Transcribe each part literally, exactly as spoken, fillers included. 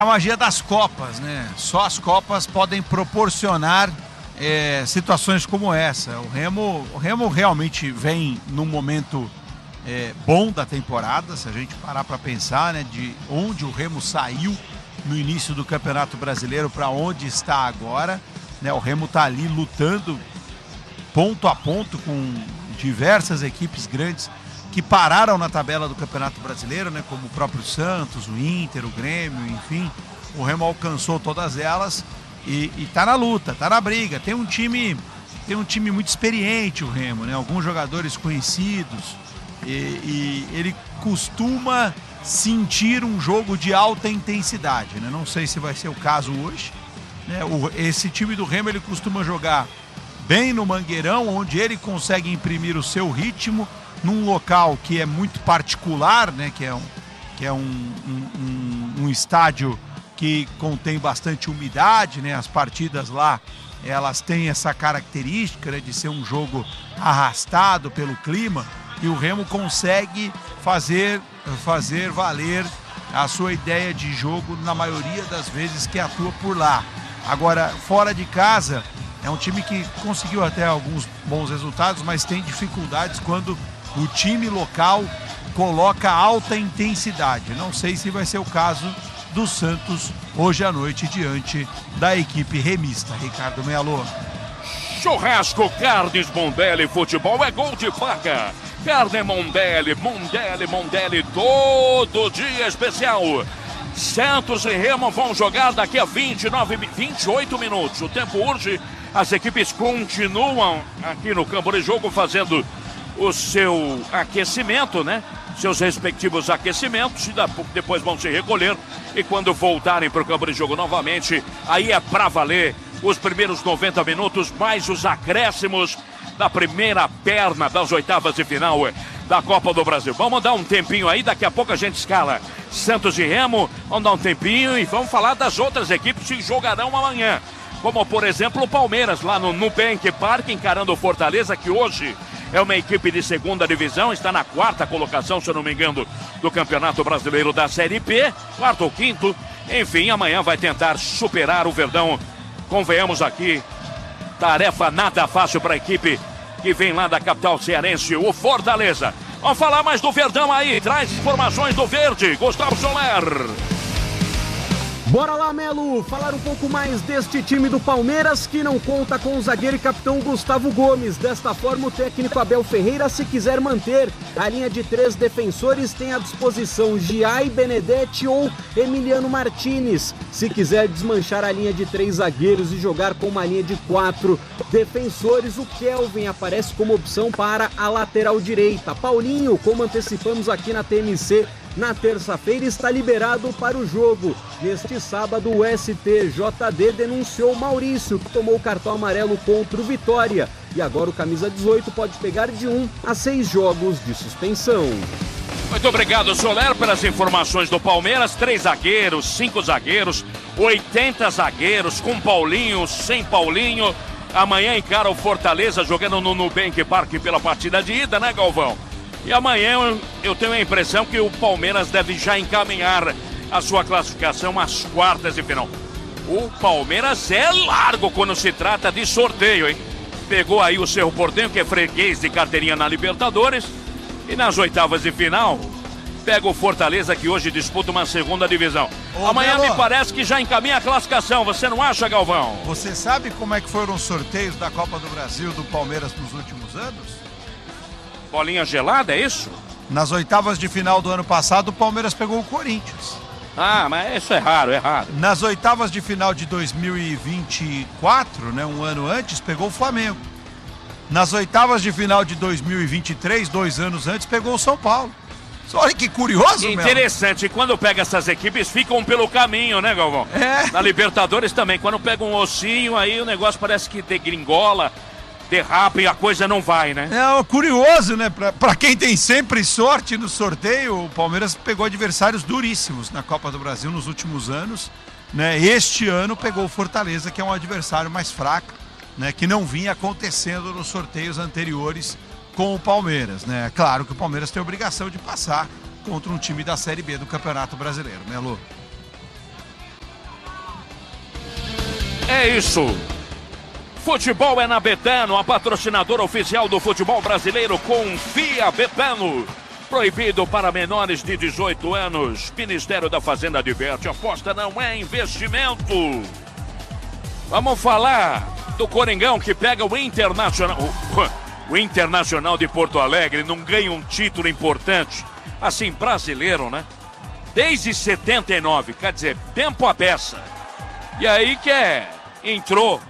A magia das Copas, né? Só as Copas podem proporcionar é, situações como essa. O Remo, o Remo realmente vem num momento é, bom da temporada, se a gente parar para pensar, né? De onde o Remo saiu no início do Campeonato Brasileiro para onde está agora, né? O Remo está ali lutando ponto a ponto com diversas equipes grandes que pararam na tabela do Campeonato Brasileiro, né? Como o próprio Santos, o Inter, o Grêmio, enfim. O Remo alcançou todas elas e, e tá na luta, tá na briga. Tem um time, tem um time muito experiente, o Remo, né? Alguns jogadores conhecidos e, e ele costuma sentir um jogo de alta intensidade, né? Não sei se vai ser o caso hoje, né? O, esse time do Remo, ele costuma jogar bem no Mangueirão, onde ele consegue imprimir o seu ritmo, num local que é muito particular, né? Que é um, que é um, um, um, um estádio que contém bastante umidade, né? As partidas lá, elas têm essa característica, né, de ser um jogo arrastado pelo clima, e o Remo consegue fazer, fazer valer a sua ideia de jogo na maioria das vezes que atua por lá. Agora, fora de casa, é um time que conseguiu até alguns bons resultados, mas tem dificuldades quando o time local coloca alta intensidade. Não sei se vai ser o caso do Santos hoje à noite diante da equipe remista. Ricardo Melo. Churrasco Carnes Mondelli, futebol é gol de faca. Carne Mondelli, Mondelli, Mondelli, todo dia especial. Santos e Remo vão jogar daqui a vinte e nove, vinte e oito minutos. O tempo urge, as equipes continuam aqui no campo de jogo fazendo o seu aquecimento, né? Seus respectivos aquecimentos, e depois vão se recolher, e quando voltarem para o campo de jogo novamente, aí é pra valer os primeiros noventa minutos, mais os acréscimos da primeira perna das oitavas de final da Copa do Brasil. Vamos dar um tempinho aí, daqui a pouco a gente escala Santos e Remo, vamos dar um tempinho e vamos falar das outras equipes que jogarão amanhã, como por exemplo o Palmeiras lá no Nubank Park, encarando o Fortaleza, que hoje é uma equipe de segunda divisão, está na quarta colocação, se eu não me engano, do Campeonato Brasileiro da Série B, quarto ou quinto. Enfim, amanhã vai tentar superar o Verdão. Convenhamos aqui, tarefa nada fácil para a equipe que vem lá da capital cearense, o Fortaleza. Vamos falar mais do Verdão aí, traz informações do Verde, Gustavo Soler. Bora lá, Melo, falar um pouco mais deste time do Palmeiras, que não conta com o zagueiro e capitão Gustavo Gomes. Desta forma, o técnico Abel Ferreira, se quiser manter a linha de três defensores, tem à disposição Giai, Benedetti ou Emiliano Martinez. Se quiser desmanchar a linha de três zagueiros e jogar com uma linha de quatro defensores, o Kelvin aparece como opção para a lateral direita. Paulinho, como antecipamos aqui na T M C, na terça-feira está liberado para o jogo. Neste sábado, o S T J D denunciou Maurício, que tomou o cartão amarelo contra o Vitória. E agora o camisa dezoito pode pegar de um a seis jogos de suspensão. Muito obrigado, Soler, pelas informações do Palmeiras. Três zagueiros, cinco zagueiros, oitenta zagueiros, com Paulinho, sem Paulinho. Amanhã encara o Fortaleza jogando no Nubank Park pela partida de ida, né, Galvão? E amanhã eu tenho a impressão que o Palmeiras deve já encaminhar a sua classificação às quartas de final. O Palmeiras é largo quando se trata de sorteio, hein? Pegou aí o Cerro Porteño, que é freguês de carteirinha na Libertadores. E nas oitavas de final, pega o Fortaleza, que hoje disputa uma segunda divisão. Ô, amanhã Melo, me parece que já encaminha a classificação, você não acha, Galvão? Você sabe como é que foram os sorteios da Copa do Brasil do Palmeiras nos últimos anos? Bolinha gelada, é isso? Nas oitavas de final do ano passado, o Palmeiras pegou o Corinthians. Ah, mas isso é raro, é raro. Nas oitavas de final de dois mil e vinte e quatro, né, um ano antes, pegou o Flamengo. Nas oitavas de final de dois mil e vinte e três, dois anos antes, pegou o São Paulo. Olha que curioso, meu. Interessante, Melo. Quando pega essas equipes, ficam pelo caminho, né, Galvão? É. Na Libertadores também, quando pega um ossinho, aí o negócio parece que degringola, derrapa e a coisa não vai, né? É curioso, né? Pra, pra quem tem sempre sorte no sorteio, o Palmeiras pegou adversários duríssimos na Copa do Brasil nos últimos anos, né? Este ano pegou o Fortaleza, que é um adversário mais fraco, né? Que não vinha acontecendo nos sorteios anteriores com o Palmeiras, né? Claro que o Palmeiras tem a obrigação de passar contra um time da Série B do Campeonato Brasileiro, Melo. É isso. Futebol é na Betano, a patrocinadora oficial do futebol brasileiro. Confia, Betano. Proibido para menores de dezoito anos. Ministério da Fazenda adverte, aposta não é investimento. Vamos falar do Coringão que pega o Internacional. O, o Internacional de Porto Alegre não ganha um título importante, assim, brasileiro, né? Desde setenta e nove, quer dizer, tempo à beça. E aí que é, entrou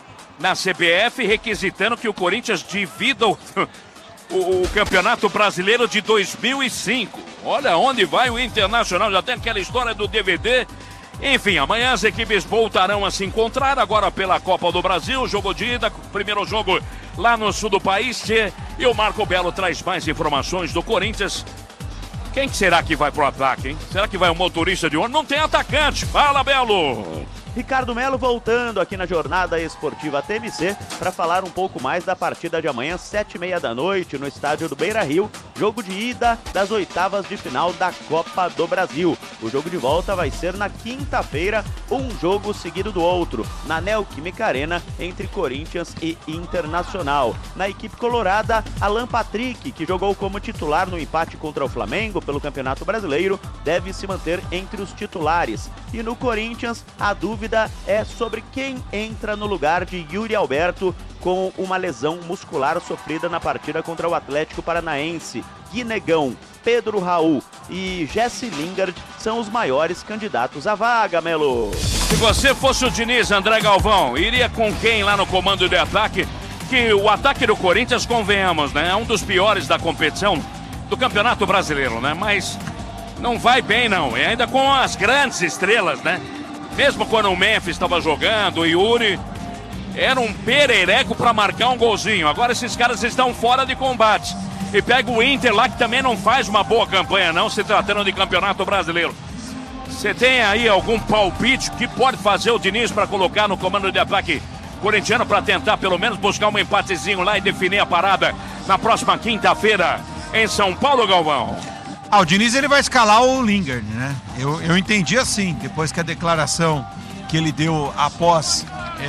na C B F requisitando que o Corinthians divida o, o, o Campeonato Brasileiro de dois mil e cinco. Olha onde vai o Internacional, já tem aquela história do D V D. Enfim, amanhã as equipes voltarão a se encontrar agora pela Copa do Brasil, jogo de ida, primeiro jogo lá no sul do país. E o Marco Belo traz mais informações do Corinthians. Quem será que vai pro ataque, hein? Será que vai o motorista de ônibus? Não tem atacante. Fala, Belo! Ricardo Melo voltando aqui na Jornada Esportiva T M C para falar um pouco mais da partida de amanhã, sete e meia da noite, no estádio do Beira-Rio, jogo de ida das oitavas de final da Copa do Brasil. O jogo de volta vai ser na quinta-feira, um jogo seguido do outro, na Neoquímica Arena, entre Corinthians e Internacional. Na equipe colorada, Alan Patrick, que jogou como titular no empate contra o Flamengo pelo Campeonato Brasileiro, deve se manter entre os titulares. E no Corinthians, a dúvida é sobre quem entra no lugar de Yuri Alberto com uma lesão muscular sofrida na partida contra o Atlético Paranaense. Guinegão, Pedro Raul e Jesse Lingard são os maiores candidatos à vaga, Melo. Se você fosse o Diniz, André Galvão, iria com quem lá no comando de ataque? Que o ataque do Corinthians, convenhamos, né? É um dos piores da competição do Campeonato Brasileiro, né? Mas não vai bem, não. E ainda com as grandes estrelas, né? Mesmo quando o Memphis estava jogando, o Yuri era um perereco para marcar um golzinho. Agora esses caras estão fora de combate. E pega o Inter lá, que também não faz uma boa campanha, não, se tratando de Campeonato Brasileiro. Você tem aí algum palpite que pode fazer o Diniz para colocar no comando de ataque corintiano para tentar pelo menos buscar um empatezinho lá e definir a parada na próxima quinta-feira em São Paulo, Galvão? Ah, o Diniz ele vai escalar o Lingard, né? Eu, eu entendi assim, depois que a declaração que ele deu após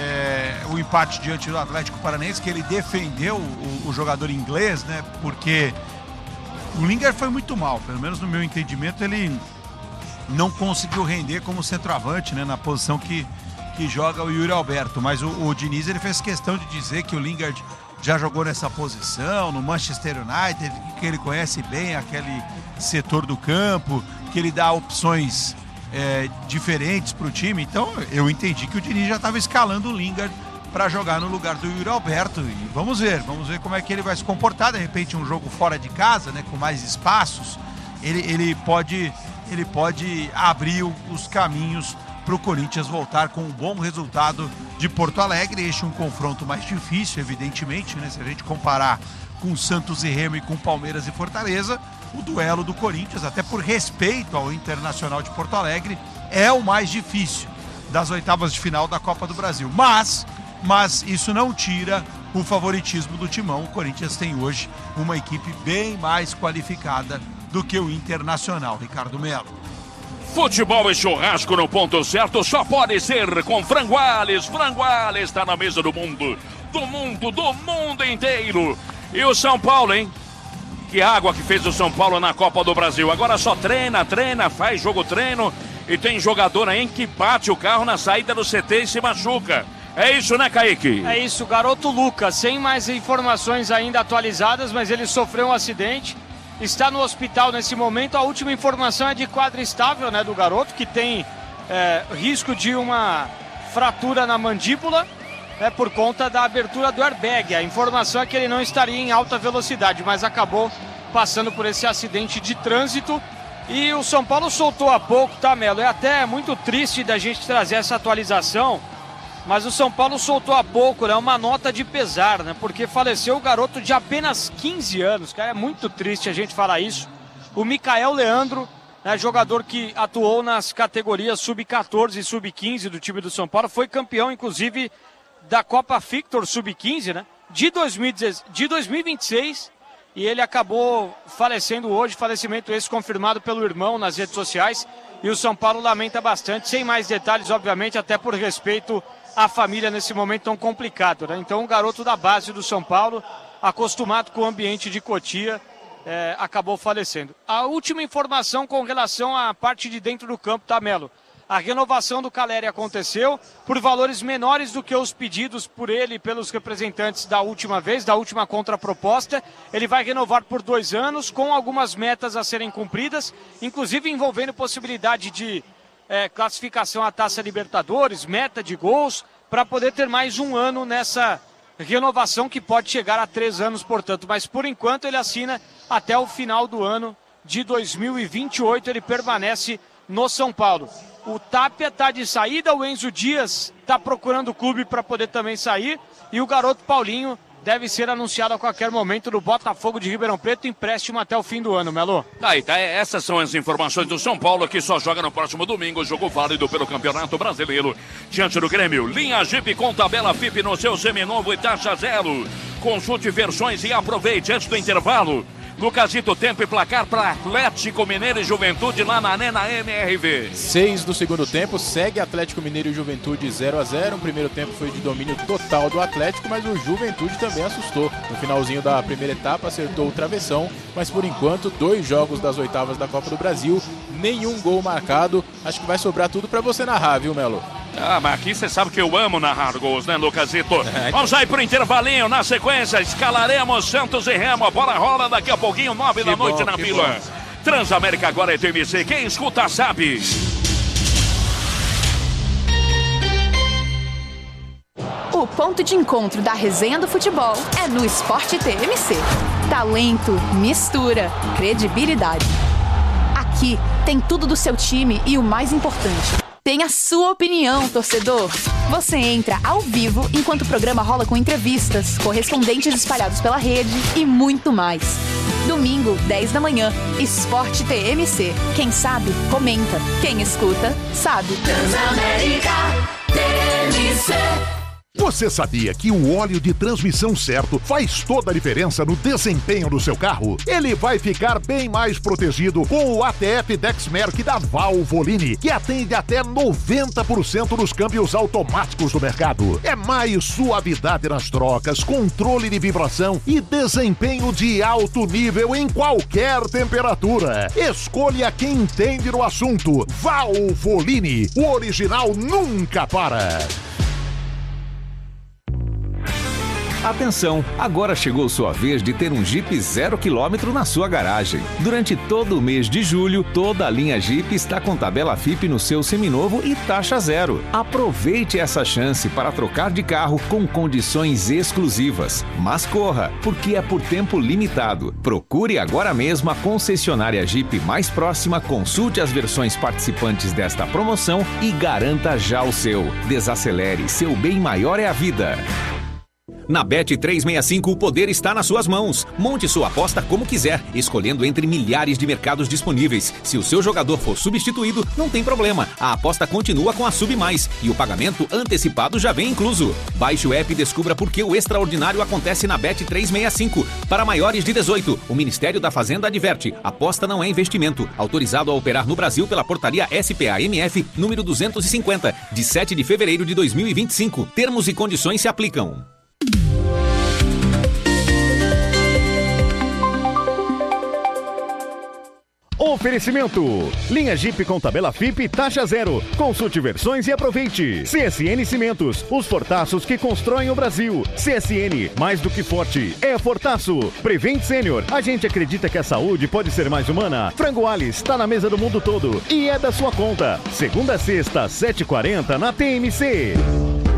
é, o empate diante do Atlético Paranaense, que ele defendeu o, o jogador inglês, né? Porque o Lingard foi muito mal, pelo menos no meu entendimento, ele não conseguiu render como centroavante, né? Na posição que, que joga o Yuri Alberto. Mas o, o Diniz ele fez questão de dizer que o Lingard já jogou nessa posição no Manchester United, que ele conhece bem aquele setor do campo, que ele dá opções é, diferentes para o time. Então eu entendi que o Diniz já estava escalando o Lingard para jogar no lugar do Yuri Alberto. E vamos ver, vamos ver como é que ele vai se comportar. De repente um jogo fora de casa, né, com mais espaços, ele, ele, pode, ele pode abrir os caminhos para o Corinthians voltar com um bom resultado de Porto Alegre. Este é um confronto mais difícil, evidentemente, né? Se a gente comparar com Santos e Remo e com Palmeiras e Fortaleza, o duelo do Corinthians, até por respeito ao Internacional de Porto Alegre, é o mais difícil das oitavas de final da Copa do Brasil. Mas, mas isso não tira o favoritismo do Timão. O Corinthians tem hoje uma equipe bem mais qualificada do que o Internacional. Ricardo Melo. Futebol e churrasco no ponto certo só pode ser com Frangoales. Frangoales está na mesa do mundo, do mundo, do mundo inteiro. E o São Paulo, hein? Que água que fez o São Paulo na Copa do Brasil. Agora só treina, treina, faz jogo treino. E tem jogador aí que bate o carro na saída do C T e se machuca. É isso, né, Kaique? É isso, garoto Lucas. Sem mais informações ainda atualizadas, mas ele sofreu um acidente. Está no hospital nesse momento. A última informação é de quadro estável, né, do garoto, que tem é, risco de uma fratura na mandíbula, né, por conta da abertura do airbag. A informação é que ele não estaria em alta velocidade, mas acabou passando por esse acidente de trânsito. E o São Paulo soltou há pouco, tá, Melo? É até muito triste da gente trazer essa atualização, mas o São Paulo soltou há pouco, né, uma nota de pesar, né, porque faleceu o garoto de apenas quinze anos, cara, é muito triste a gente falar isso. O Micael Leandro, né, jogador que atuou nas categorias sub catorze e sub quinze do time do São Paulo, foi campeão, inclusive, da Copa Victor sub quinze, né, de, dois mil e dezesseis, de dois mil e vinte e seis, e ele acabou falecendo hoje, falecimento esse confirmado pelo irmão nas redes sociais. e o São Paulo lamenta bastante, sem mais detalhes, obviamente, até por respeito à família nesse momento tão complicado, né? Então, o garoto da base do São Paulo, acostumado com o ambiente de Cotia, é, acabou falecendo. A última informação com relação à parte de dentro do campo, tá, Melo? A renovação do Calleri aconteceu por valores menores do que os pedidos por ele e pelos representantes da última vez, da última contraproposta. Ele vai renovar por dois anos, com algumas metas a serem cumpridas, inclusive envolvendo possibilidade de é, classificação à Taça Libertadores, meta de gols, para poder ter mais um ano nessa renovação que pode chegar a três anos, portanto. Mas por enquanto ele assina até o final do ano de dois mil e vinte e oito, ele permanece no São Paulo. O Tapia está de saída, o Enzo Dias está procurando o clube para poder também sair, e o garoto Paulinho deve ser anunciado a qualquer momento no Botafogo de Ribeirão Preto, empréstimo até o fim do ano, Melo. Tá, tá, essas são as informações do São Paulo, que só joga no próximo domingo, jogo válido pelo Campeonato Brasileiro, diante do Grêmio. Linha Jeep com tabela F I P no seu seminovo e taxa zero. Consulte versões e aproveite antes do intervalo. Lucasito, tempo e placar para Atlético Mineiro e Juventude lá na Arena M R V. Seis do segundo tempo, segue Atlético Mineiro e Juventude zero a zero. O primeiro tempo foi de domínio total do Atlético, mas o Juventude também assustou. No finalzinho da primeira etapa, acertou o travessão, mas por enquanto, dois jogos das oitavas da Copa do Brasil, nenhum gol marcado. Acho que vai sobrar tudo para você narrar, viu, Melo? Ah, mas aqui você sabe que eu amo narrar gols, né, Lucasito? Vamos aí pro intervalinho, na sequência, escalaremos Santos e Remo. A bola rola daqui a pouquinho, nove da noite na Vila. Transamérica agora é T M C, quem escuta sabe. O ponto de encontro da resenha do futebol é no Esporte T M C. Talento, mistura, credibilidade. Aqui tem tudo do seu time e o mais importante, tem a sua opinião, torcedor. Você entra ao vivo enquanto o programa rola com entrevistas, correspondentes espalhados pela rede e muito mais. Domingo, dez da manhã, Esporte T M C. Quem sabe, comenta. Quem escuta, sabe. Transamérica T M C. Você sabia que o óleo de transmissão certo faz toda a diferença no desempenho do seu carro? Ele vai ficar bem mais protegido com o A T F Dexmerc da Valvoline, que atende até noventa por cento dos câmbios automáticos do mercado. É mais suavidade nas trocas, controle de vibração e desempenho de alto nível em qualquer temperatura. Escolha quem entende no assunto. Valvoline, o original nunca para. Atenção, agora chegou sua vez de ter um Jeep zero quilômetro na sua garagem. Durante todo o mês de julho, toda a linha Jeep está com tabela F I P no seu seminovo e taxa zero. Aproveite essa chance para trocar de carro com condições exclusivas. Mas corra, porque é por tempo limitado. Procure agora mesmo a concessionária Jeep mais próxima, consulte as versões participantes desta promoção e garanta já o seu. Desacelere, seu bem maior é a vida. Na Bet trezentos e sessenta e cinco, o poder está nas suas mãos. Monte sua aposta como quiser, escolhendo entre milhares de mercados disponíveis. Se o seu jogador for substituído, não tem problema. A aposta continua com a Sub Mais e o pagamento antecipado já vem incluso. Baixe o app e descubra por que o extraordinário acontece na Bet trezentos e sessenta e cinco. Para maiores de dezoito, o Ministério da Fazenda adverte: aposta não é investimento. Autorizado a operar no Brasil pela portaria S P A M F número duzentos e cinquenta, de sete de fevereiro de dois mil e vinte e cinco. Termos e condições se aplicam. Oferecimento: linha Jeep com tabela F I P taxa zero. Consulte versões e aproveite. C S N Cimentos, os fortaços que constroem o Brasil. C S N, mais do que forte, é fortaço. Prevent Sênior, a gente acredita que a saúde pode ser mais humana. Frango Alice, está na mesa do mundo todo e é da sua conta. Segunda a sexta, sete e quarenta na T M C.